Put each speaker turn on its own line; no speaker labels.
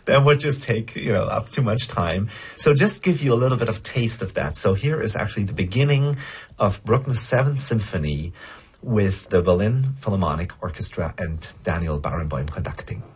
that would just take, up too much time. So just give you a little bit of taste of that. So here is actually the beginning of Bruckner's Seventh Symphony with the Berlin Philharmonic Orchestra and Daniel Barenboim conducting.